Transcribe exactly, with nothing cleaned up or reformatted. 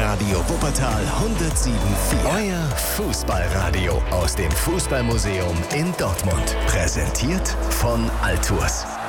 Radio Wuppertal hundertsieben Komma vier. Euer Fußballradio aus dem Fußballmuseum in Dortmund. Präsentiert von Altours.